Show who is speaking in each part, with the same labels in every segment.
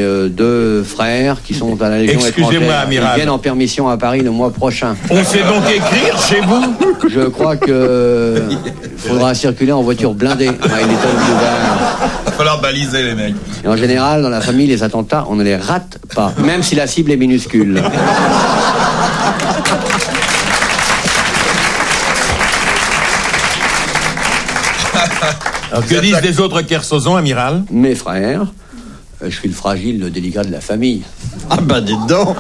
Speaker 1: 2 frères qui sont à la Légion étrangère.
Speaker 2: Excusez-moi, amiral.
Speaker 1: Ils viennent en permission à Paris le mois prochain.
Speaker 2: On sait donc écrire chez vous?
Speaker 1: Je crois que faudra circuler en voiture blindée. Il
Speaker 2: va falloir baliser les mecs.
Speaker 1: Et en général, dans la famille, les attentats, on ne les rate pas, même si la cible est minuscule.
Speaker 2: Alors, que disent les autres Kersozons, amiral?
Speaker 1: Mes frères, je suis le fragile, le délicat de la famille.
Speaker 3: Ah bah dites donc.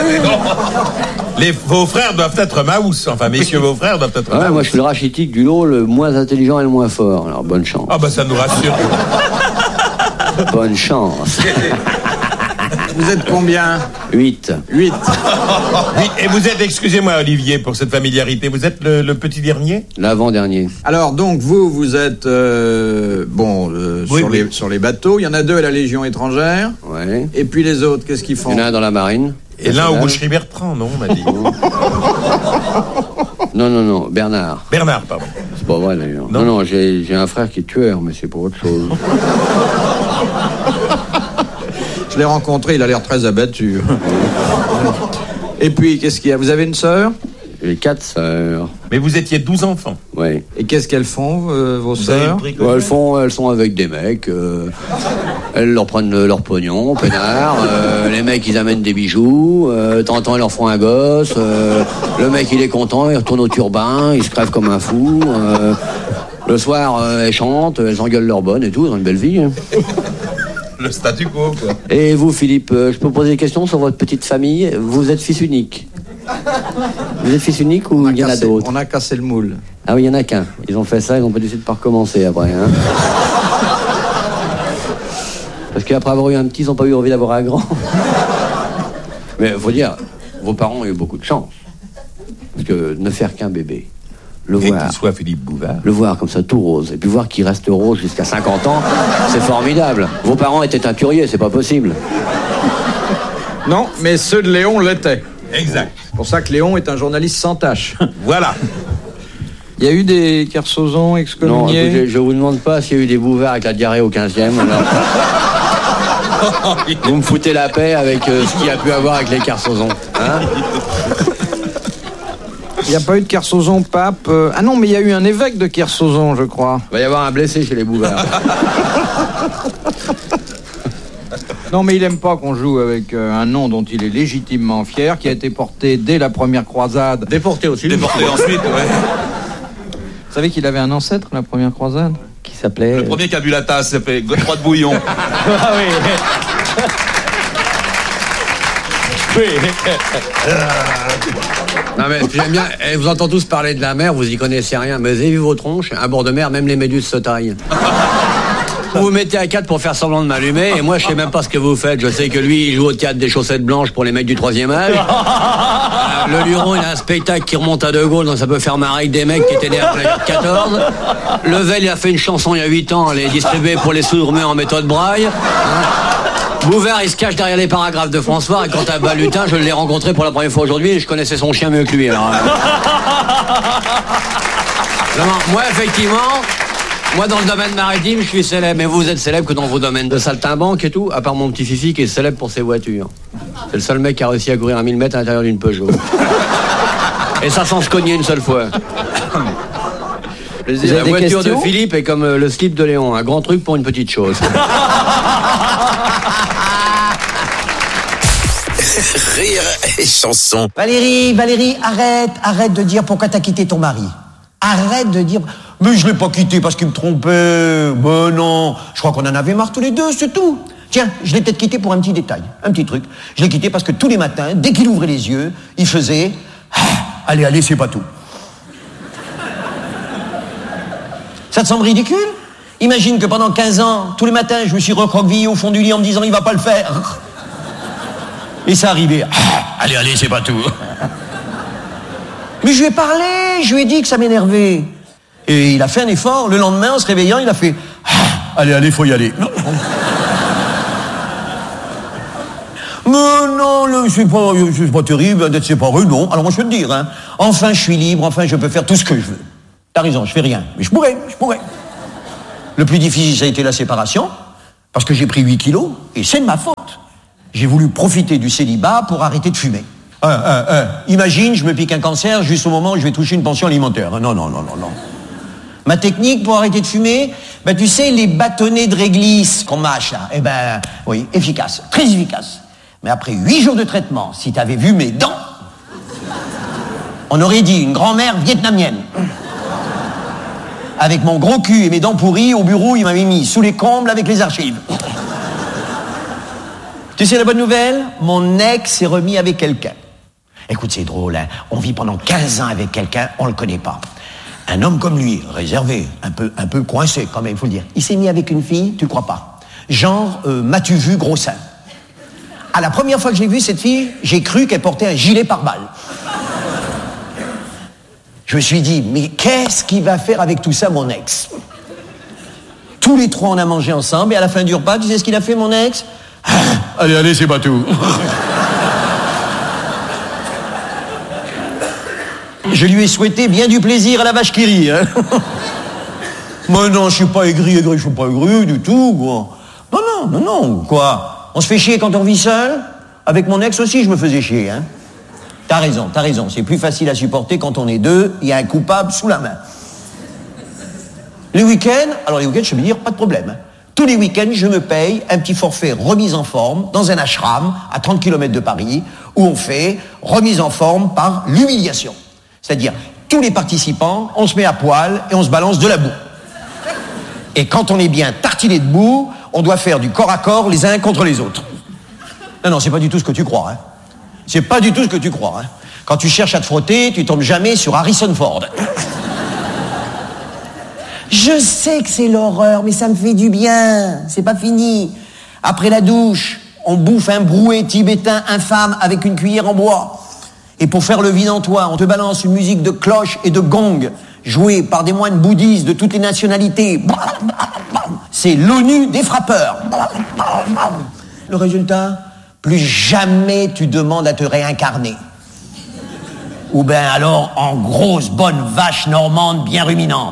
Speaker 2: Vos frères doivent être Maous. Enfin, messieurs, vos frères doivent être Maous.
Speaker 1: Moi, je suis le rachitique du lot, le moins intelligent et le moins fort. Alors, bonne chance.
Speaker 2: Ah bah ça nous rassure.
Speaker 1: Bonne chance.
Speaker 3: Vous êtes combien?
Speaker 1: 8.
Speaker 2: Oui, et vous êtes, excusez-moi Olivier pour cette familiarité, vous êtes le petit dernier?
Speaker 1: L'avant-dernier.
Speaker 3: Alors donc vous êtes sur les bateaux. Il y en a 2 à la Légion étrangère.
Speaker 1: Ouais.
Speaker 3: Et puis les autres, qu'est-ce qu'ils font?
Speaker 1: Il y en a un dans la marine.
Speaker 2: Et l'un au boucherie Bertrand, non, on m'a dit.
Speaker 1: Non, Bernard.
Speaker 2: Bernard, pardon.
Speaker 1: C'est pas vrai d'ailleurs. Non, j'ai un frère qui est tueur, mais c'est pour autre chose.
Speaker 3: Je l'ai rencontré, il a l'air très abattu. Et puis, qu'est-ce qu'il y a? Vous avez une sœur?
Speaker 1: J'ai 4 sœurs.
Speaker 2: Mais vous étiez 12 enfants.
Speaker 1: Oui.
Speaker 3: Et qu'est-ce qu'elles font, vos sœurs?
Speaker 1: Elles sont avec des mecs. Elles leur prennent leur pognon, peinard. Les mecs, ils amènent des bijoux. T'entends, ils leur font un gosse. Le mec, il est content, il retourne au turbin, il se crève comme un fou. Le soir, elles chantent, elles engueulent leur bonne et tout. Elles ont une belle vie. Hein.
Speaker 2: Le statu quo, quoi.
Speaker 1: Et vous, Philippe, je peux vous poser des questions sur votre petite famille? Vous êtes fils unique? Vous êtes fils unique ou il y en a d'autres?
Speaker 3: On a cassé le moule.
Speaker 1: Ah oui, il y en a qu'un. Ils ont fait ça, ils ont pas décidé de pas recommencer après. Hein. Parce qu'après avoir eu un petit, ils n'ont pas eu envie d'avoir un grand. Mais il faut dire, vos parents ont eu beaucoup de chance. Parce que ne faire qu'un bébé, le
Speaker 2: Et
Speaker 1: voir,
Speaker 2: qu'il soit Philippe Bouvard.
Speaker 1: le voir comme ça tout rose, et puis voir qu'il reste rose jusqu'à 50 ans, c'est formidable. Vos parents étaient incurieux, c'est pas possible.
Speaker 3: Non, mais ceux de Léon l'étaient.
Speaker 2: Exact.
Speaker 3: C'est pour ça que Léon est un journaliste sans tâche.
Speaker 2: Voilà.
Speaker 3: Il y a eu des Kersozons excommuniés?
Speaker 1: Non, écoutez, je vous demande pas s'il y a eu des Bouvards avec la diarrhée au 15e. Vous me foutez la paix avec ce qu'il y a pu avoir avec les Kersozons. Hein?
Speaker 3: Il n'y a pas eu de Kersozon pape. Ah non, mais il y a eu un évêque de Kersozon, je crois.
Speaker 1: Il va y avoir un blessé chez les Bouvards.
Speaker 3: Non, mais il aime pas qu'on joue avec un nom dont il est légitimement fier, qui a été porté dès la première croisade.
Speaker 1: Déporté aussi.
Speaker 2: Déporté ensuite, ouais.
Speaker 3: Vous savez qu'il avait un ancêtre, la première croisade?
Speaker 1: Qui s'appelait...
Speaker 2: Le premier qui a bu la tasse, ça fait Godefroy de Bouillon.
Speaker 1: Ah oui. Non mais j'aime bien, vous entendez tous parler de la mer, vous y connaissez rien, mais vous avez vu vos tronches, à bord de mer, même les méduses se taillent. Vous vous mettez à 4 pour faire semblant de m'allumer, et moi je sais même pas ce que vous faites. Je sais que lui, il joue au théâtre des chaussettes blanches pour les mecs du 3e âge. Le Luron, il a un spectacle qui remonte à De Gaulle, donc ça peut faire marrer avec des mecs qui étaient nés après 14. Level, il a fait une chanson il y a 8 ans, elle est distribuée pour les sourds-muets en méthode braille. Bouvard, il se cache derrière les paragraphes de François, et quant à Balutin, je l'ai rencontré pour la première fois aujourd'hui, et je connaissais son chien mieux que lui. Alors, moi, effectivement... Moi, dans le domaine maritime, je suis célèbre. Mais vous êtes célèbre que dans vos domaines de saltimbanque et tout, à part mon petit Fifi qui est célèbre pour ses voitures. C'est le seul mec qui a réussi à courir 1000 mètres à l'intérieur d'une Peugeot. Et ça sans se cogner une seule fois. La voiture de Philippe est comme le slip de Léon. Un grand truc pour une petite chose.
Speaker 4: Rire et chanson.
Speaker 5: Valérie, arrête de dire pourquoi t'as quitté ton mari. Arrête de dire... Mais je l'ai pas quitté parce qu'il me trompait. Ben non, je crois qu'on en avait marre tous les deux, c'est tout. Tiens, je l'ai peut-être quitté pour un petit détail, un petit truc. Je l'ai quitté parce que tous les matins, dès qu'il ouvrait les yeux, il faisait... Allez, c'est pas tout. Ça te semble ridicule? Imagine que pendant 15 ans, tous les matins, je me suis recroquevillé au fond du lit en me disant « il va pas le faire ». Et ça arrivait. Allez, c'est pas tout. Mais je lui ai parlé, je lui ai dit que ça m'énervait. Et il a fait un effort. Le lendemain, en se réveillant, il a fait « Allez, faut y aller ». Mais non, c'est pas terrible d'être séparé, non. Alors moi, je peux te dire, hein, enfin, je suis libre, enfin, je peux faire tout ce que je veux. T'as raison, je fais rien. Mais je pourrais. Le plus difficile, ça a été la séparation, parce que j'ai pris 8 kilos, et c'est de ma faute. J'ai voulu profiter du célibat pour arrêter de fumer. Imagine, je me pique un cancer juste au moment où je vais toucher une pension alimentaire. Non. Ma technique pour arrêter de fumer, tu sais, les bâtonnets de réglisse qu'on mâche là, oui, efficace, très efficace. Mais après 8 jours de traitement, si t'avais vu mes dents, on aurait dit une grand-mère vietnamienne. Avec mon gros cul et mes dents pourries, au bureau, il m'avait mis sous les combles avec les archives. Tu sais la bonne nouvelle? Mon ex s'est remis avec quelqu'un. Écoute, c'est drôle, hein. On vit pendant 15 ans avec quelqu'un, on le connaît pas. Un homme comme lui, réservé, un peu coincé quand même, il faut le dire. Il s'est mis avec une fille, tu crois pas? Genre, m'as-tu vu gros sein? À la première fois que j'ai vu cette fille, j'ai cru qu'elle portait un gilet pare-balles. Je me suis dit, mais qu'est-ce qu'il va faire avec tout ça, mon ex? Tous les trois, on a mangé ensemble, et à la fin du repas, tu sais ce qu'il a fait, mon ex? Allez, c'est pas tout. Je lui ai souhaité bien du plaisir à la vache qui rit, hein. Moi, non, je suis pas aigri du tout, quoi. Non, quoi. On se fait chier quand on vit seul? Avec mon ex aussi, je me faisais chier, hein. T'as raison, c'est plus facile à supporter quand on est deux, il y a un coupable sous la main. Les week-ends, je peux dire, pas de problème, hein. Tous les week-ends, je me paye un petit forfait remise en forme dans un ashram à 30 km de Paris, où on fait remise en forme par l'humiliation. C'est-à-dire, tous les participants, on se met à poil et on se balance de la boue. Et quand on est bien tartiné de boue, on doit faire du corps à corps les uns contre les autres. Non, c'est pas du tout ce que tu crois, hein. C'est pas du tout ce que tu crois, hein. Quand tu cherches à te frotter, tu tombes jamais sur Harrison Ford. Je sais que c'est l'horreur, mais ça me fait du bien. C'est pas fini. Après la douche, on bouffe un brouet tibétain infâme avec une cuillère en bois. Et pour faire le vide en toi, on te balance une musique de cloche et de gong, jouée par des moines bouddhistes de toutes les nationalités. C'est l'ONU des frappeurs. Le résultat, plus jamais tu demandes à te réincarner. Ou ben alors en grosse bonne vache normande bien ruminante.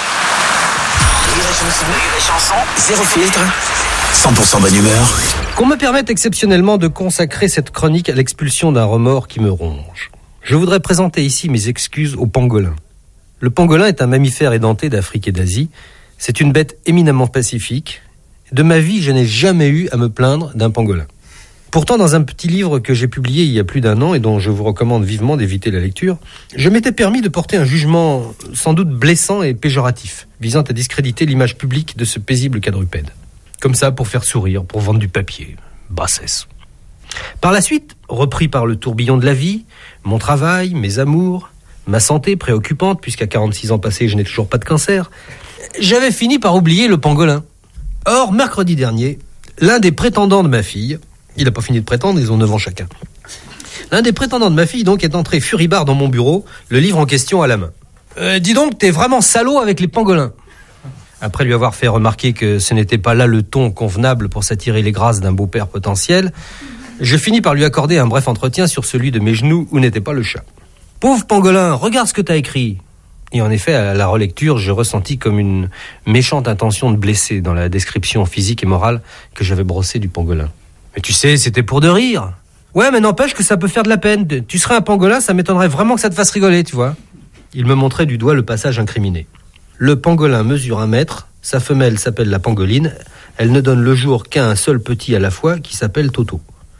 Speaker 4: Rire et chanson, zéro filtre, 100% bonne humeur.
Speaker 6: Qu'on me permette exceptionnellement de consacrer cette chronique à l'expulsion d'un remords qui me ronge. Je voudrais présenter ici mes excuses au pangolin. Le pangolin est un mammifère édenté d'Afrique et d'Asie. C'est une bête éminemment pacifique. De ma vie, je n'ai jamais eu à me plaindre d'un pangolin. Pourtant, dans un petit livre que j'ai publié il y a plus d'1 an et dont je vous recommande vivement d'éviter la lecture, je m'étais permis de porter un jugement sans doute blessant et péjoratif, visant à discréditer l'image publique de ce paisible quadrupède. Comme ça, pour faire sourire, pour vendre du papier. Bassesse. Par la suite, repris par le tourbillon de la vie, mon travail, mes amours, ma santé préoccupante, puisqu'à 46 ans passés, je n'ai toujours pas de cancer, j'avais fini par oublier le pangolin. Or, mercredi dernier, l'un des prétendants de ma fille, il n'a pas fini de prétendre, ils ont 9 ans chacun. L'un des prétendants de ma fille, donc, est entré furibard dans mon bureau, le livre en question à la main. Dis donc, t'es vraiment salaud avec les pangolins. Après lui avoir fait remarquer que ce n'était pas là le ton convenable pour s'attirer les grâces d'un beau-père potentiel, je finis par lui accorder un bref entretien sur celui de mes genoux où n'était pas le chat. Pauvre pangolin, regarde ce que t'as écrit. Et en effet, à la relecture, je ressentis comme une méchante intention de blesser dans la description physique et morale que j'avais brossée du pangolin. Mais tu sais, c'était pour de rire. Ouais, mais n'empêche que ça peut faire de la peine. Tu serais un pangolin, ça m'étonnerait vraiment que ça te fasse rigoler, tu vois. Il me montrait du doigt le passage incriminé. Le pangolin mesure 1 mètre, sa femelle s'appelle la pangoline, elle ne donne le jour qu'à un seul petit à la fois qui s'appelle Toto.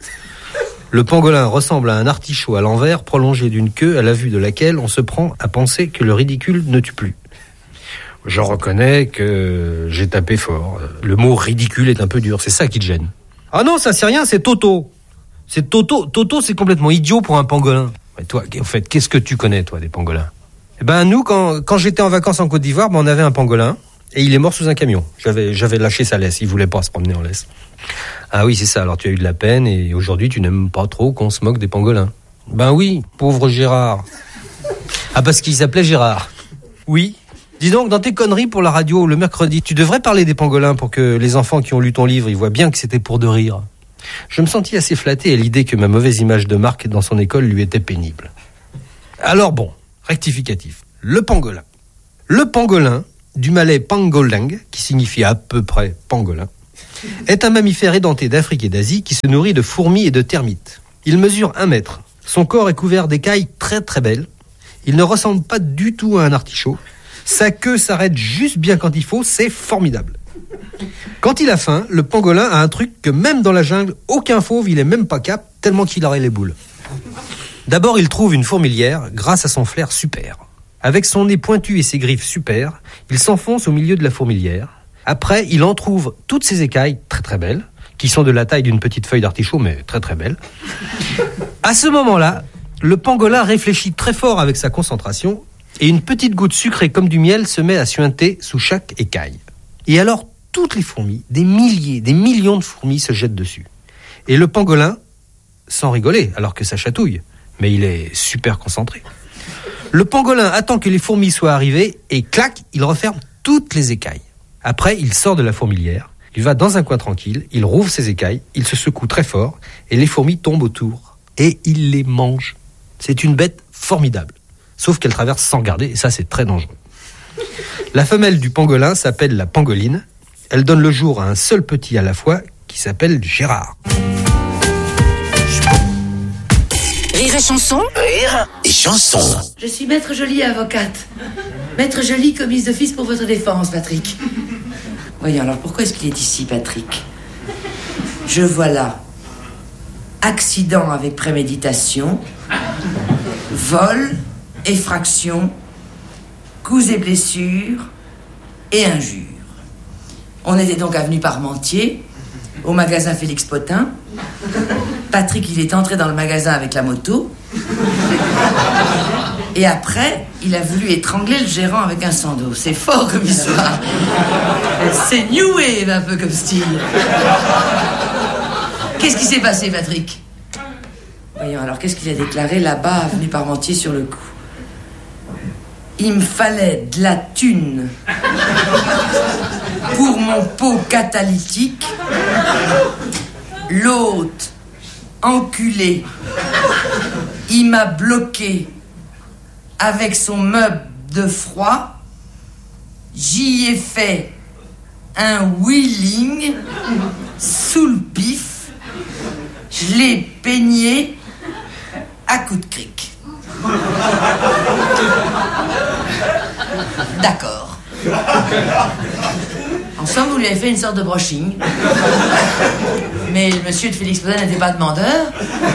Speaker 6: Le pangolin ressemble à un artichaut à l'envers prolongé d'une queue à la vue de laquelle on se prend à penser que le ridicule ne tue plus. Je reconnais que j'ai tapé fort. Le mot ridicule est un peu dur, c'est ça qui te gêne. Ah non, ça c'est rien, c'est Toto. C'est Toto. Toto, c'est complètement idiot pour un pangolin. Mais toi, en fait, qu'est-ce que tu connais, toi, des pangolins? Eh ben, nous, quand j'étais en vacances en Côte d'Ivoire, on avait un pangolin et il est mort sous un camion. J'avais lâché sa laisse, il voulait pas se promener en laisse. Ah oui, c'est ça, alors tu as eu de la peine et aujourd'hui tu n'aimes pas trop qu'on se moque des pangolins. Ben oui, pauvre Gérard. Ah, parce qu'il s'appelait Gérard. Oui. Dis donc, dans tes conneries pour la radio le mercredi, tu devrais parler des pangolins pour que les enfants qui ont lu ton livre, ils voient bien que c'était pour de rire. Je me sentis assez flatté à l'idée que ma mauvaise image de marque dans son école lui était pénible. Alors bon, rectificatif. Le pangolin. Le pangolin, du malais pangoling, qui signifie à peu près pangolin, est un mammifère édenté d'Afrique et d'Asie qui se nourrit de fourmis et de termites. Il mesure 1 mètre. Son corps est couvert d'écailles très très belles. Il ne ressemble pas du tout à un artichaut. Sa queue s'arrête juste bien quand il faut, c'est formidable. Quand il a faim, le pangolin a un truc que même dans la jungle, aucun fauve il est même pas cap, tellement qu'il aurait les boules. D'abord, il trouve une fourmilière grâce à son flair super. Avec son nez pointu et ses griffes super, il s'enfonce au milieu de la fourmilière. Après, il en trouve toutes ses écailles très très belles, qui sont de la taille d'une petite feuille d'artichaut, mais très très belles. À ce moment-là, le pangolin réfléchit très fort avec sa concentration, et une petite goutte sucrée comme du miel se met à suinter sous chaque écaille. Et alors, toutes les fourmis, des milliers, des millions de fourmis se jettent dessus. Et le pangolin, sans rigoler, alors que ça chatouille, mais il est super concentré. Le pangolin attend que les fourmis soient arrivées et clac, il referme toutes les écailles. Après, il sort de la fourmilière, il va dans un coin tranquille, il rouvre ses écailles, il se secoue très fort et les fourmis tombent autour. Et il les mange. C'est une bête formidable. Sauf qu'elle traverse sans garder et ça c'est très dangereux. La femelle du pangolin s'appelle la pangoline. Elle donne le jour à un seul petit à la fois qui s'appelle Gérard.
Speaker 7: Rire et chanson.
Speaker 4: Rire et chanson.
Speaker 8: Je suis Maître Joly, avocate. Maître Joly, commise d'office pour votre défense, Patrick. Voyons, alors pourquoi est-ce qu'il est ici, Patrick? Je vois là accident avec préméditation, vol, effraction, coups et blessures et injures. On était donc avenue Parmentier, au magasin Félix Potin. Patrick, il est entré dans le magasin avec la moto. Et après, il a voulu étrangler le gérant avec un sando. C'est fort comme histoire. C'est New Wave, un peu comme style. Qu'est-ce qui s'est passé, Patrick? Voyons, alors, qu'est-ce qu'il a déclaré là-bas, avenue Parmentier, sur le coup? Il me fallait de la thune pour mon pot catalytique. L'autre, enculé, il m'a bloqué avec son meuble de froid. J'y ai fait un wheeling sous le pif. Je l'ai peigné à coups de cric. D'accord. Ensemble, vous lui avez fait une sorte de brushing. Mais le monsieur de Félix Potin n'était pas demandeur.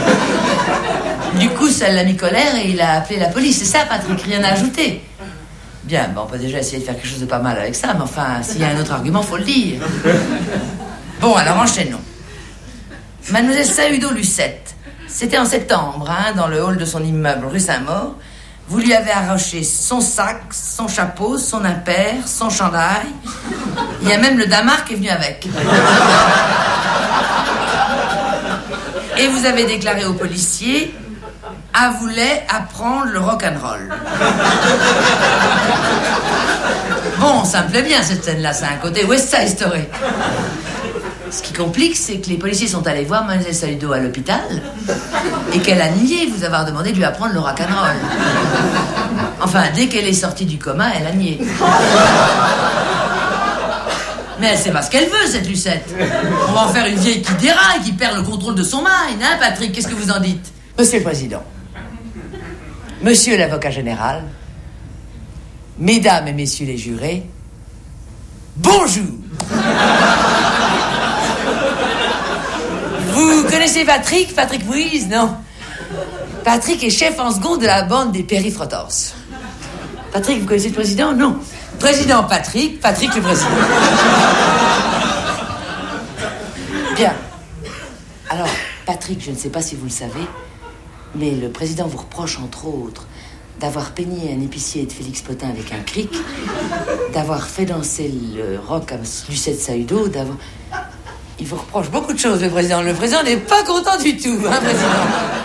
Speaker 8: Du coup, ça l'a mis colère et il a appelé la police. C'est ça, Patrick, rien à ajouter. Bien, bon, on peut déjà essayer de faire quelque chose de pas mal avec ça, mais enfin, s'il y a un autre argument, faut le dire. Bon, alors enchaînons. Mademoiselle Sahudo-Lucette, c'était en septembre, dans le hall de son immeuble rue Saint-Maur. Vous lui avez arraché son sac, son chapeau, son impair, son chandail. Il y a même le damar qui est venu avec. Et vous avez déclaré aux policiers: « voulait apprendre le rock'n'roll. » Bon, ça me plaît bien cette scène-là, c'est un côté West Side Story. Ce qui complique, c'est que les policiers sont allés voir Mademoiselle Sahudo à l'hôpital et qu'elle a nié vous avoir demandé de lui apprendre le rock'n'roll. Enfin, dès qu'elle est sortie du coma, elle a nié. Mais elle sait pas ce qu'elle veut, cette Lucette. On va en faire une vieille qui déraille, qui perd le contrôle de son mind, hein, Patrick? Qu'est-ce que vous en dites? Monsieur le Président, Monsieur l'avocat général, Mesdames et Messieurs les jurés, bonjour. Vous connaissez Patrick? Patrick Bouise, non? Patrick est chef en second de la bande des Périfrotos. Patrick, vous connaissez le président? Non. Président Patrick, Patrick le président. Bien. Alors, Patrick, je ne sais pas si vous le savez, mais le président vous reproche, entre autres, d'avoir peigné un épicier de Félix Potin avec un cric, d'avoir fait danser le rock à Lucette Sahudo, d'avoir... Il vous reproche beaucoup de choses, le président. Le président n'est pas content du tout, hein, président?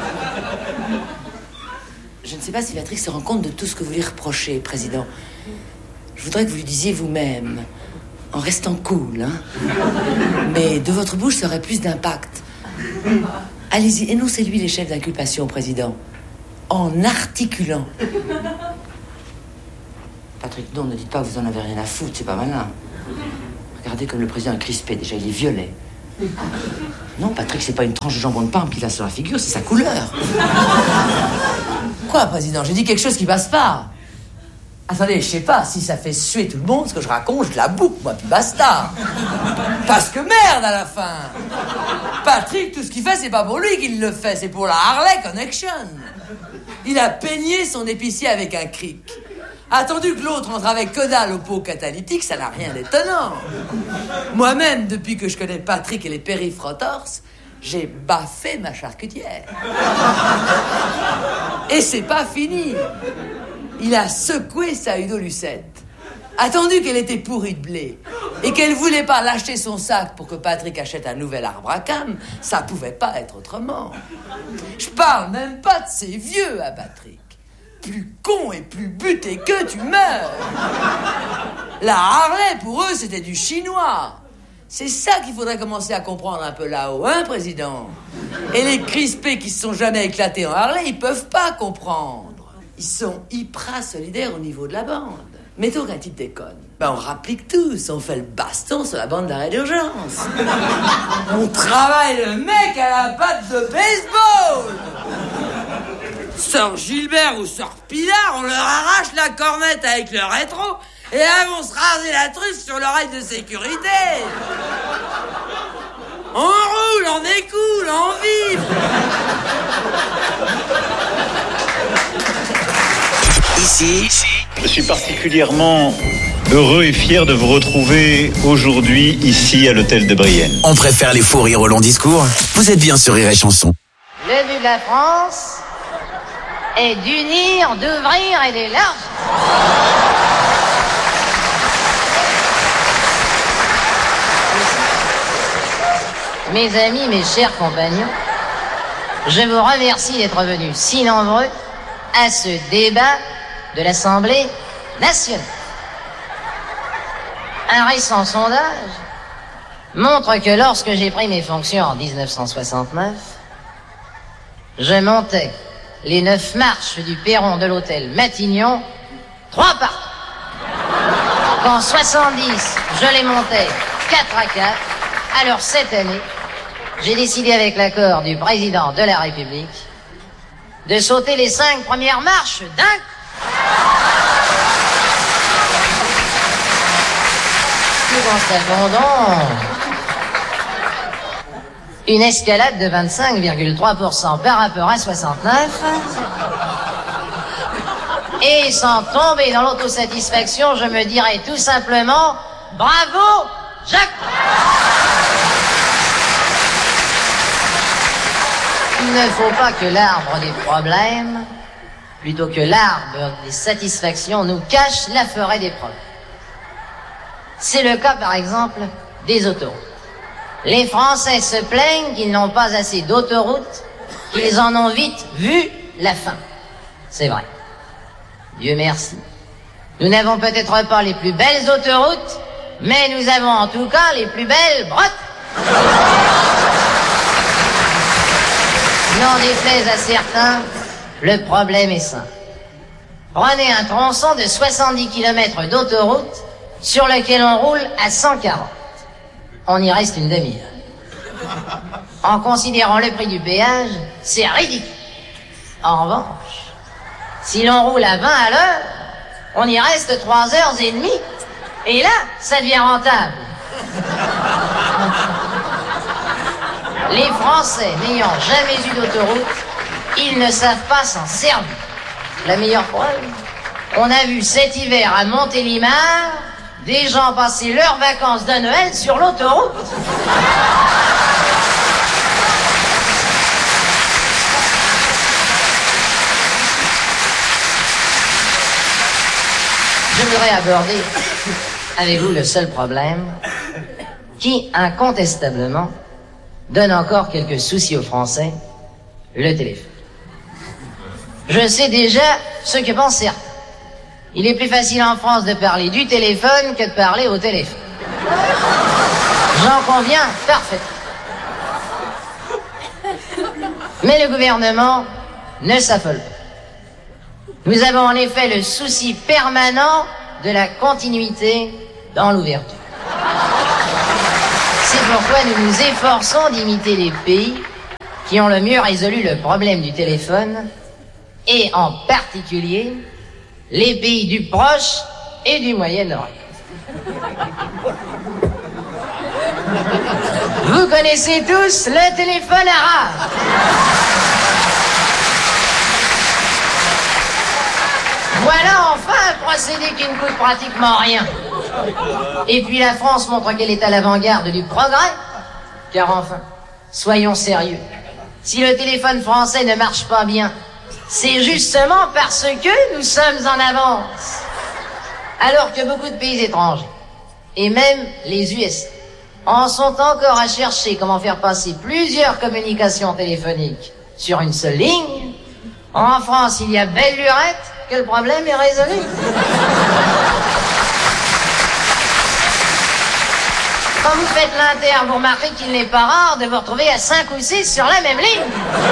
Speaker 8: Je ne sais pas si Patrick se rend compte de tout ce que vous lui reprochez, président. Je voudrais que vous lui disiez vous-même, en restant cool, hein. Mais de votre bouche, ça aurait plus d'impact. Allez-y, énoncez-lui les chefs d'inculpation, président, en articulant. Patrick, non, ne dites pas que vous en avez rien à foutre, c'est pas malin. regardé comme le président est crispé. Déjà, il est violet. Non, Patrick, c'est pas une tranche de jambon de pain qu'il a sur la figure, c'est sa couleur. Quoi, président? J'ai dit quelque chose qui passe pas. Attendez, je sais pas, si ça fait suer tout le monde, ce que je raconte, je la boucle, moi, puis basta. Parce que merde, à la fin. Patrick, tout ce qu'il fait, c'est pas pour lui qu'il le fait, c'est pour la Harley Connection. Il a peigné son épicier avec un cric. Attendu que l'autre entre avec que dalle au pot catalytique, ça n'a rien d'étonnant. Moi-même, depuis que je connais Patrick et les périphrotors, j'ai baffé ma charcutière. Et c'est pas fini. Il a secoué sa Udo Lucette. Attendu qu'elle était pourrie de blé et qu'elle voulait pas lâcher son sac pour que Patrick achète un nouvel arbre à cam, ça pouvait pas être autrement. Je parle même pas de ses vieux à Patrick. Plus con et plus buté que tu meurs. La Harley, pour eux, c'était du chinois. C'est ça qu'il faudrait commencer à comprendre un peu là-haut, hein, président? Et les crispés qui se sont jamais éclatés en Harley, ils peuvent pas comprendre. Ils sont hyper solidaires au niveau de la bande. Mettons qu'un type déconne. Ben on rapplique tous, on fait le baston sur la bande d'arrêt d'urgence. On travaille le mec à la patte de baseball. Sœur Gilbert ou Sœur Pilar, on leur arrache la cornette avec le rétro et elles vont se raser la truffe sur l'oreille de sécurité. On roule, on écoule, on vibre.
Speaker 4: Ici,
Speaker 9: je suis particulièrement heureux et fier de vous retrouver aujourd'hui ici à l'hôtel de Brienne.
Speaker 4: On préfère les faux rires au long discours. Vous êtes bien sur Rire et Chanson.
Speaker 10: Le but de la France est d'unir, d'ouvrir et d'élargir. Mes amis, mes chers compagnons, je vous remercie d'être venus si nombreux à ce débat de l'Assemblée nationale. Un récent sondage montre que lorsque j'ai pris mes fonctions en 1969, je montais les 9 marches du perron de l'hôtel Matignon 3 par 3. Qu'en 70, je les montais 4 à 4. Alors cette année, j'ai décidé avec l'accord du président de la République de sauter les 5 premières marches d'un coup. Nous constatons donc une escalade de 25,3% par rapport à 69. Et sans tomber dans l'autosatisfaction, je me dirais tout simplement bravo Jacques. Il ne faut pas que l'arbre des problèmes, plutôt que l'arbre des satisfactions, nous cache la forêt des problèmes. C'est le cas, par exemple, des autoroutes. Les Français se plaignent qu'ils n'ont pas assez d'autoroutes, qu'ils en ont vite vu la fin. C'est vrai. Dieu merci. Nous n'avons peut-être pas les plus belles autoroutes, mais nous avons en tout cas les plus belles brottes. N'en déplaise à certains, le problème est simple. Prenez un tronçon de 70 km d'autoroute sur lequel on roule à 140. On y reste une demi-heure. En considérant le prix du péage, c'est ridicule. En revanche, si l'on roule à 20 à l'heure, on y reste 3h30. Et là, ça devient rentable. Les Français n'ayant jamais eu d'autoroute, ils ne savent pas s'en servir. La meilleure preuve, on a vu cet hiver à Montélimar des gens passer leurs vacances de Noël sur l'autoroute. Je voudrais aborder avec vous le seul problème qui, incontestablement, donne encore quelques soucis aux Français, le téléphone. Je sais déjà ce que pensent certains. Il est plus facile en France de parler du téléphone que de parler au téléphone. J'en conviens parfaitement. Mais le gouvernement ne s'affole pas. Nous avons en effet le souci permanent de la continuité dans l'ouverture. pourquoi nous nous efforçons d'imiter les pays qui ont le mieux résolu le problème du téléphone, et en particulier les pays du Proche et du Moyen-Orient. Vous connaissez tous le téléphone arabe. Voilà enfin un procédé qui ne coûte pratiquement rien. Et puis la France montre qu'elle est à l'avant-garde du progrès. Car enfin, soyons sérieux. Si le téléphone français ne marche pas bien, c'est justement parce que nous sommes en avance. Alors que beaucoup de pays étrangers, et même les USA, en sont encore à chercher comment faire passer plusieurs communications téléphoniques sur une seule ligne. En France, il y a belle lurette que le problème est résolu. Quand vous faites l'inter, vous remarquez qu'il n'est pas rare de vous retrouver à 5 ou 6 sur la même ligne.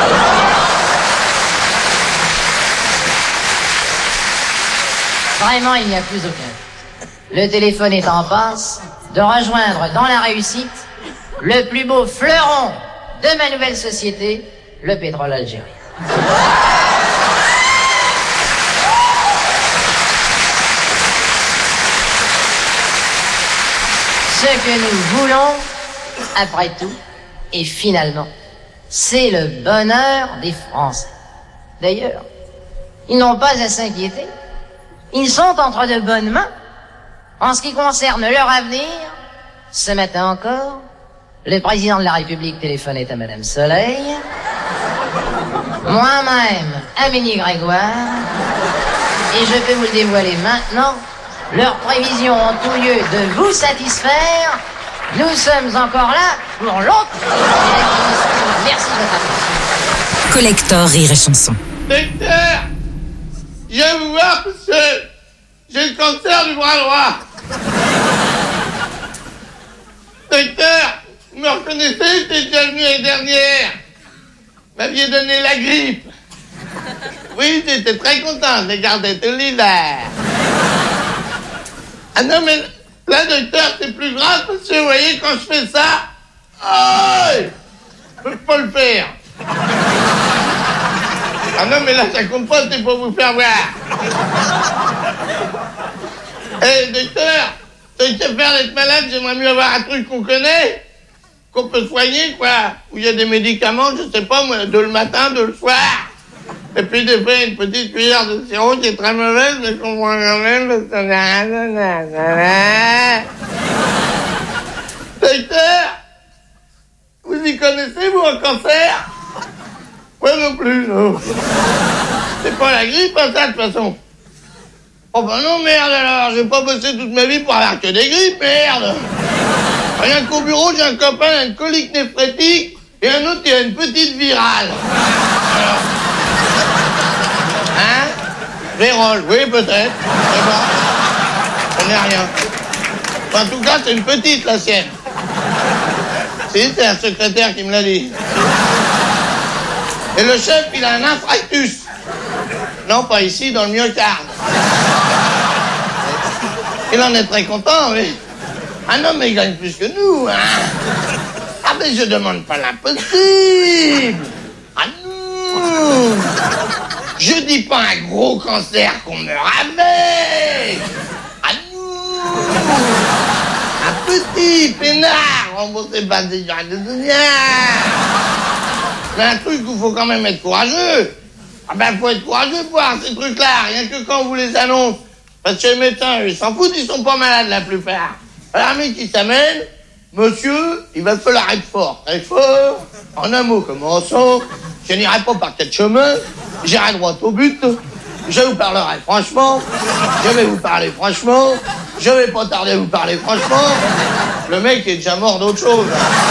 Speaker 10: Vraiment, il n'y a plus aucun. Le téléphone est en passe de rejoindre dans la réussite le plus beau fleuron de ma nouvelle société, le pétrole algérien. Ce que nous voulons, après tout, et finalement, c'est le bonheur des Français. D'ailleurs, ils n'ont pas à s'inquiéter. Ils sont entre de bonnes mains. En ce qui concerne leur avenir, ce matin encore, le président de la République téléphonait à Madame Soleil, moi-même à Ménie Grégoire, et je peux vous le dévoiler maintenant, leurs prévisions ont tout lieu de vous satisfaire. Nous sommes encore là pour l'autre. Merci de votre attention.
Speaker 7: Collector Rire et Chanson.
Speaker 11: Docteur, je viens vous voir parce que j'ai le cancer du bras droit. Docteur, vous me reconnaissez, j'étais déjà venu l'année dernière. Vous m'aviez donné la grippe. Oui, j'étais très content, j'ai gardé tout l'hiver. Ah non, mais là, docteur, c'est plus grave parce que vous voyez, quand je fais ça, oh, je peux pas le faire. Ah non, mais là, ça compte pas, c'est pour vous faire voir. Eh, docteur, tant qu'à faire d'être malade, j'aimerais mieux avoir un truc qu'on connaît, qu'on peut soigner, quoi. Où il y a des médicaments, je sais pas, moi, de le matin, de le soir. Et puis, des fois, une petite cuillère de sirop qui est très mauvaise, mais qu'on voit quand même, parce que docteur, vous y connaissez, vous, un cancer? Ouais, non plus, non. C'est pas la grippe, hein, ça, de toute façon. Oh ben non, merde, alors, j'ai pas bossé toute ma vie pour avoir que des grippes, merde. Rien qu'au bureau, j'ai un copain, il a une colique néphrétique, et un autre, il a une petite virale. Alors, hein? Vérole, oui, peut-être. C'est bon. Je n'ai rien. En tout cas, c'est une petite, la sienne. Si, c'est un secrétaire qui me l'a dit. Et le chef, il a un infarctus. Non, pas ici, dans le myocarde. Il en est très content, oui. Ah non, mais il gagne plus que nous, hein. Ah, mais je demande pas l'impossible. Ah non. Je dis pas un gros cancer qu'on meurt avec. Ah non. Un petit peinard remboursé par des gens de soutien. C'est un truc où il faut quand même être courageux. Ah ben, faut être courageux pour voir ces trucs-là, rien que quand on vous les annonce. Parce que les médecins, ils s'en foutent, ils sont pas malades la plupart. Alors, mec qui s'amène, monsieur, il va falloir être fort. Très fort. En un mot, commençons. Je n'irai pas par quatre chemins. J'irai droit au but. Je vous parlerai franchement. Je vais vous parler franchement. Je vais pas tarder à vous parler franchement. Le mec est déjà mort d'autre chose.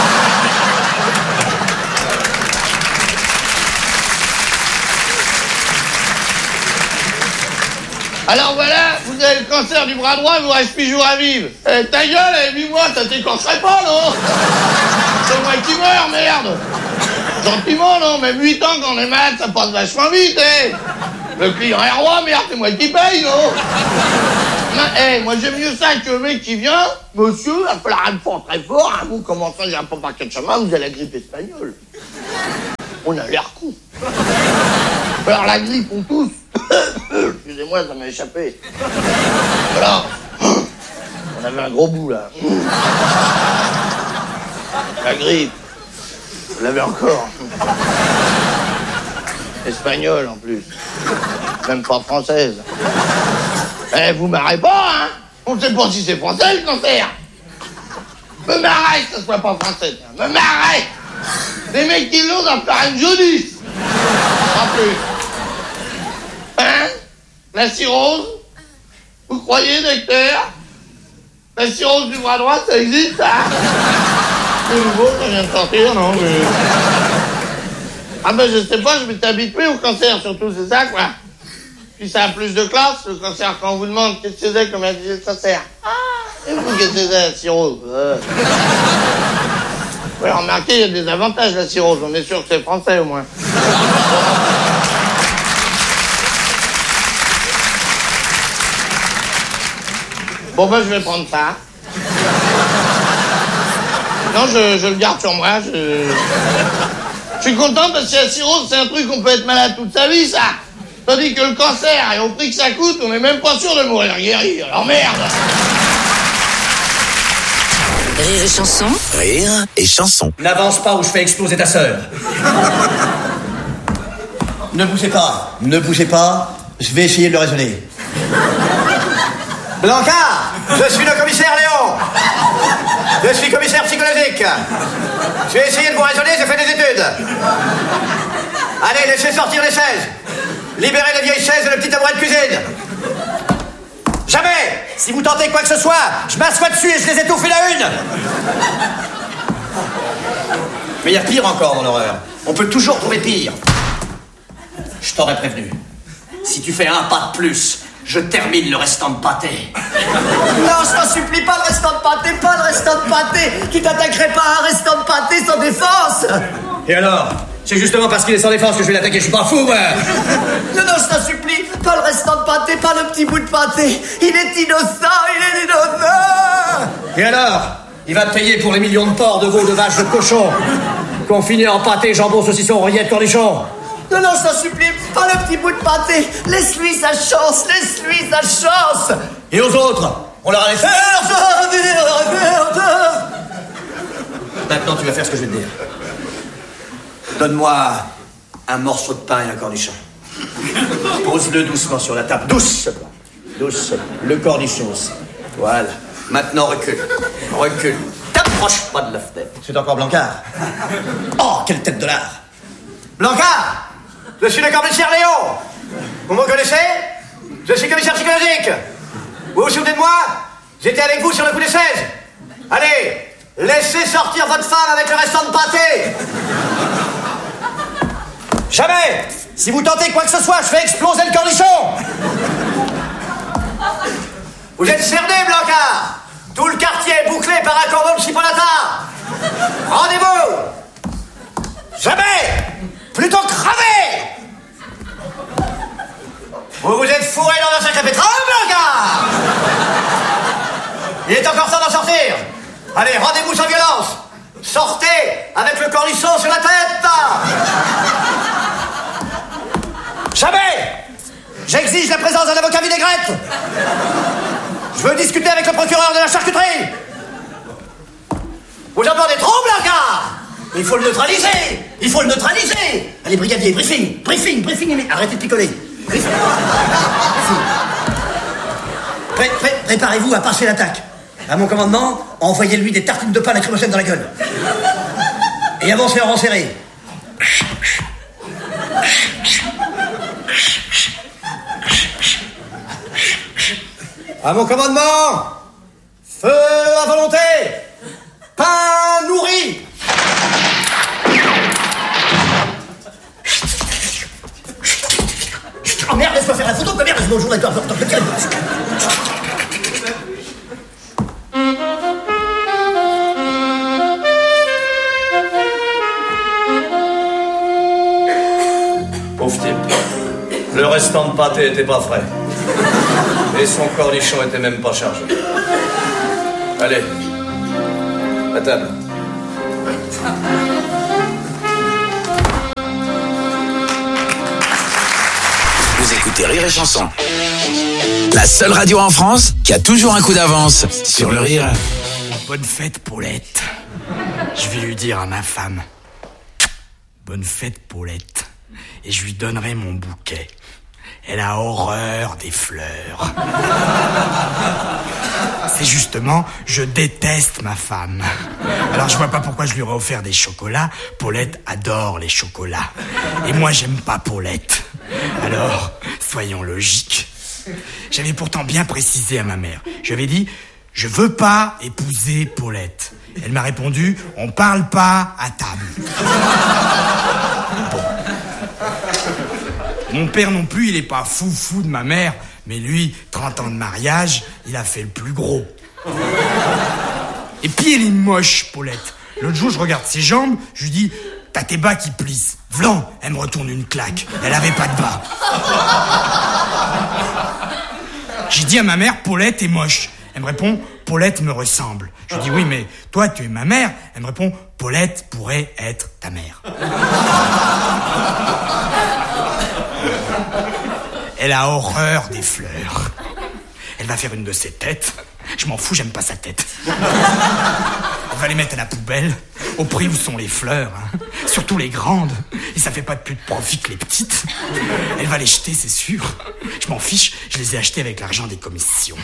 Speaker 11: Alors voilà, vous avez le cancer du bras droit, il vous reste 8 jours à vivre. Eh, ta gueule, 8 mois, ça t'écorcherait pas, non? C'est moi qui meurs, merde. Gentiment, non, même 8 ans quand on est malade, ça passe vachement vite, eh. Le client est roi, merde, c'est moi qui paye, non? Moi j'aime mieux ça que le mec qui vient. Monsieur, il va falloir un fort très fort. Vous commencez, j'ai un peu par quatre chemins, vous avez la grippe espagnole. On a l'air con. Alors la grippe, on tousse. Excusez-moi, ça m'a échappé. Voilà. On avait un gros bout là. La grippe. Vous l'avez encore. Espagnole en plus. Même pas française. Vous marrez pas, hein? On sait pas si c'est français le cancer. Me marrez que ce soit pas français. Me marrez. Les mecs qui l'ont doivent faire une jaunisse. En plus. Hein? La cirrhose? Vous croyez, docteur? La cirrhose du bras droit, ça existe, ça? C'est nouveau, ça vient de sortir, non? Mais... Ah ben je sais pas, je m'étais habitué au cancer, surtout, c'est ça, quoi. Puis ça a plus de classe, le cancer, quand on vous demande qu'est-ce que c'est, comme elle disait le cancer. Ah! Et vous, qu'est-ce que c'est, la cirrhose? Ouais, remarquez, il y a des avantages, la cirrhose. On est sûr que c'est français, au moins. Bon, ben, je vais prendre ça. Non, je le garde sur moi. Je suis content parce que la cirrhose, c'est un truc qu'on peut être malade toute sa vie, ça. Tandis que le cancer, et au prix que ça coûte, on n'est même pas sûr de mourir guéri. Alors merde!
Speaker 7: Rire et chanson.
Speaker 4: Rire et chanson.
Speaker 5: N'avance pas ou je fais exploser ta sœur. Ne bougez pas, je vais essayer de le raisonner. Blanca, je suis le commissaire Léon. Je suis commissaire psychologique. Je vais essayer de vous raisonner, j'ai fait des études. Allez, laissez sortir les chaises. Libérez les vieilles chaises et le petit tabouret de cuisine. Jamais! Si vous tentez quoi que ce soit, je m'assois dessus et je les étouffe une à une! Mais il y a pire encore, mon horreur. On peut toujours trouver pire. Je t'aurais prévenu. Si tu fais un pas de plus, je termine le restant de pâté.
Speaker 12: Non, je t'en supplie, pas le restant de pâté, pas le restant de pâté. Tu t'attaquerais pas à un restant de pâté sans défense.
Speaker 5: Et alors? C'est justement parce qu'il est sans défense que je vais l'attaquer, je suis pas fou, moi.
Speaker 12: Non, je t'en supplie, pas le restant de pâté, pas le petit bout de pâté. Il est innocent.
Speaker 5: Et alors? Il va te payer pour les millions de porcs, de veaux, de vaches, de cochons qu'on finit en pâté, jambon, saucisson, rillettes, cornichons.
Speaker 12: Non, je t'en supplie, pas le petit bout de pâté. Laisse-lui sa chance.
Speaker 5: Et aux autres, on leur a laissé... Maintenant, tu vas faire ce que je vais te dire. Donne-moi un morceau de pain et un cornichon. Pose-le doucement sur la table. Doucement. Le cornichon aussi. Voilà. Maintenant, recule. T'approche pas de la fenêtre. C'est encore Blancard. Oh, quelle tête de lard. Blancard, je suis le commissaire Léon. Vous me connaissez? Je suis commissaire psychologique. Vous vous souvenez de moi? J'étais avec vous sur le coup des 16. Allez, laissez sortir votre femme avec le restant de pâté. Jamais! Si vous tentez quoi que ce soit, je fais exploser le cornichon! Vous êtes cerné, Blancard! Tout le quartier est bouclé par un cordon de chipolata! Rendez-vous! Jamais! Plutôt crever! Vous vous êtes fourré dans un sacré pétrole, Blancard! Il est encore temps d'en sortir! Allez, rendez-vous sans violence! Sortez avec le cornichon sur la tête! Jamais! J'exige la présence d'un avocat vinaigrette! Je veux discuter avec le procureur de la charcuterie! Vous entendez trop, Blancard? Il faut le neutraliser! Allez, brigadier, briefing, mais arrêtez de picoler! Préparez-vous à passer l'attaque. À mon commandement, envoyez-lui des tartines de pain lacrymogène dans la gueule. Et avancez en rang serré. À mon commandement, feu à volonté, pain nourri. Oh merde, laisse-moi faire la photo, merde, bonjour, d'accord, Pauvre type. Le restant de pâté était pas frais.
Speaker 13: Et son cornichon était même pas chargé. Allez, à table.
Speaker 4: Vous écoutez Rire et Chanson. La seule radio en France qui a toujours un coup d'avance sur le rire.
Speaker 14: Bonne fête, Paulette. Je vais lui dire à ma femme. Bonne fête, Paulette. Et je lui donnerai mon bouquet. Elle a horreur des fleurs. C'est justement, je déteste ma femme. Alors je vois pas pourquoi je lui aurais offert des chocolats. Paulette adore les chocolats. Et moi j'aime pas Paulette. Alors, soyons logiques. J'avais pourtant bien précisé à ma mère. Je lui avais dit, je veux pas épouser Paulette. Elle m'a répondu, on parle pas à table. Bon. Mon père non plus, il est pas fou de ma mère, mais lui, 30 ans de mariage, il a fait le plus gros. Et puis elle est moche, Paulette. L'autre jour, je regarde ses jambes, je lui dis, t'as tes bas qui plissent. Vlan, elle me retourne une claque. Elle avait pas de bas. J'ai dit à ma mère, Paulette est moche. Elle me répond, Paulette me ressemble. Je lui dis, oui, mais toi, tu es ma mère. Elle me répond, Paulette pourrait être ta mère. Elle a horreur des fleurs. Elle va faire une de ses têtes. Je m'en fous, j'aime pas sa tête. Elle va les mettre à la poubelle, au prix où sont les fleurs, hein. Surtout les grandes. Et ça fait pas de plus de profit que les petites. Elle va les jeter, c'est sûr. Je m'en fiche, je les ai achetées avec l'argent des commissions.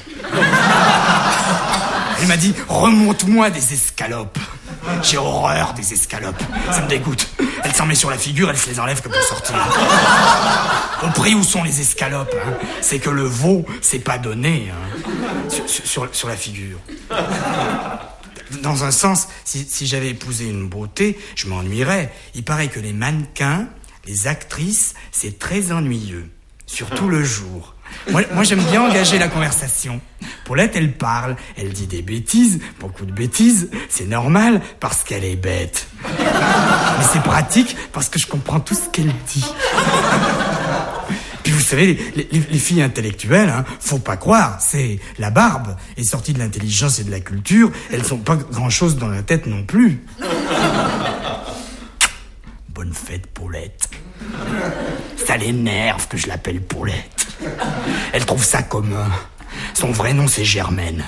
Speaker 14: Elle m'a dit, remonte-moi des escalopes. J'ai horreur des escalopes. Ça me dégoûte. Elle s'en met sur la figure, elle se les enlève que pour sortir. Au prix où sont les escalopes, hein. C'est que le veau, c'est pas donné, hein. Sur la figure. Dans un sens, si j'avais épousé une beauté, je m'ennuierais. Il paraît que les mannequins, les actrices, c'est très ennuyeux. Surtout le jour. Moi, j'aime bien engager la conversation. Paulette, elle parle, elle dit des bêtises, beaucoup de bêtises. C'est normal, parce qu'elle est bête. Mais c'est pratique, parce que je comprends tout ce qu'elle dit. Puis vous savez, les filles intellectuelles, hein, faut pas croire, c'est la barbe est sortie de l'intelligence et de la culture, elles sont pas grand-chose dans la tête non plus. Bonne fête, Paulette. Ça l'énerve que je l'appelle Paulette. Elle trouve ça commun. Son vrai nom, c'est Germaine.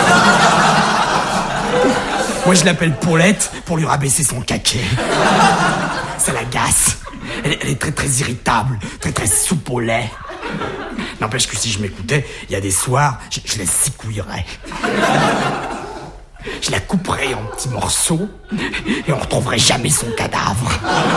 Speaker 14: Moi, je l'appelle Paulette pour lui rabaisser son caquet. Ça l'agace. Elle est très très irritable, très très soupe au lait. N'empêche que si je m'écoutais, il y a des soirs, je la sicouillerais. Je la couperais en petits morceaux et on retrouverait jamais son cadavre.